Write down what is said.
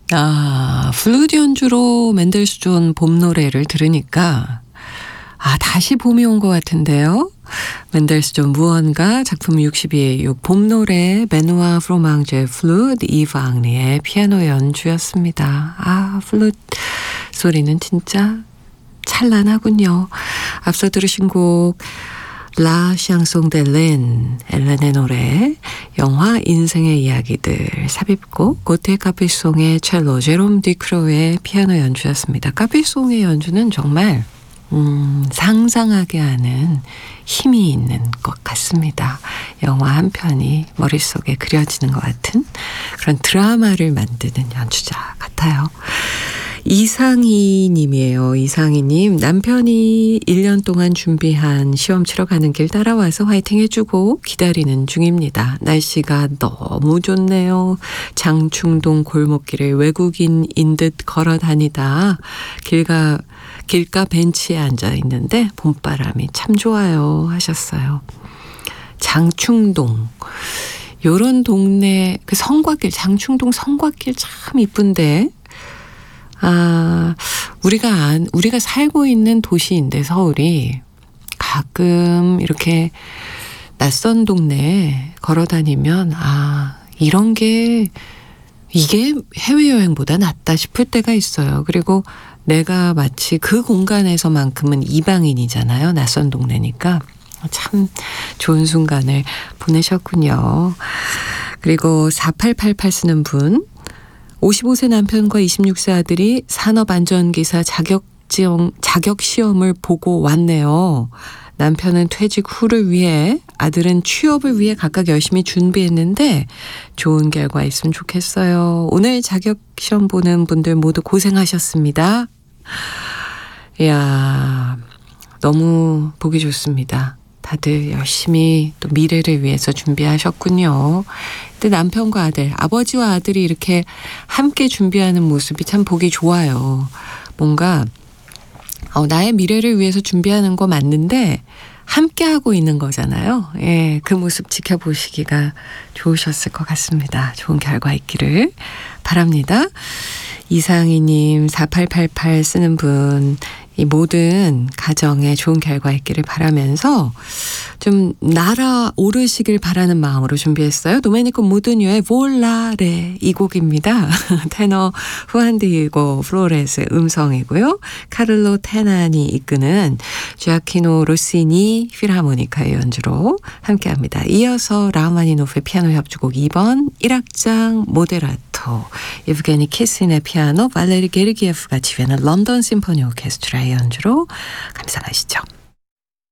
플루트 연주로 맨델스존 봄 노래를 들으니까 다시 봄이 온 것 같은데요. 맨델스존 무언가 작품 62의 봄 노래 베누아 프로망제 플루트 이브 앙리의 피아노 연주였습니다. 플루트 소리는 진짜 찬란하군요. 앞서 들으신 곡 라 샹송 데 엘렌의 노래, 영화 인생의 이야기들 삽입곡 고테 카피송의 첼로 제롬 디크로의 피아노 연주였습니다. 카피송의 연주는 정말 상상하게 하는 힘이 있는 것 같습니다. 영화 한 편이 머릿속에 그려지는 것 같은 그런 드라마를 만드는 연주자 같아요. 이상희 님이에요. 이상희 님, 남편이 1년 동안 준비한 시험 치러 가는 길 따라와서 화이팅 해주고 기다리는 중입니다. 날씨가 너무 좋네요. 장충동 골목길을 외국인인 듯 걸어 다니다 길가 벤치에 앉아 있는데 봄바람이 참 좋아요 하셨어요. 장충동. 요런 동네 그 성곽길, 장충동 성곽길 참 이쁜데 우리가 살고 있는 도시인데 서울이 가끔 이렇게 낯선 동네에 걸어 다니면 이게 해외여행보다 낫다 싶을 때가 있어요. 그리고 내가 마치 그 공간에서만큼은 이방인이잖아요. 낯선 동네니까. 참 좋은 순간을 보내셨군요. 그리고 4888 쓰는 분, 55세 남편과 26세 아들이 산업안전기사 자격시험을 보고 왔네요. 남편은 퇴직 후를 위해, 아들은 취업을 위해 각각 열심히 준비했는데 좋은 결과 있으면 좋겠어요. 오늘 자격시험 보는 분들 모두 고생하셨습니다. 이야, 너무 보기 좋습니다. 다들 열심히 또 미래를 위해서 준비하셨군요. 근데 남편과 아들, 아버지와 아들이 이렇게 함께 준비하는 모습이 참 보기 좋아요. 뭔가 나의 미래를 위해서 준비하는 거 맞는데 함께 하고 있는 거잖아요. 예, 그 모습 지켜보시기가 좋으셨을 것 같습니다. 좋은 결과 있기를 바랍니다. 이상희님, 4888 쓰는 분, 이 모든 가정에 좋은 결과 있기를 바라면서 좀 날아오르시길 바라는 마음으로 준비했어요. 도메니코 모드뉴의 볼라레 이 곡입니다. 테너 후안디고 플로레스 음성이고요. 카를로 테난이 이끄는 쥐아키노 로시니 필하모니카의 연주로 함께합니다. 이어서 라흐마니노프의 피아노 협주곡 2번 1악장 모데라토, 예브게니 키스인의 피아노, 발레리 게르기예프가 지휘하는 런던 심포니 오케스트라의 연주로 감상하시죠.